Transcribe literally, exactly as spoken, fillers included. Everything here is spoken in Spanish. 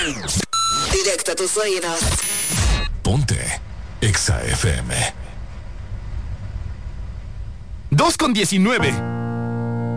Directo a tus oídos. Ponte Exa F M. dos con diecinueve.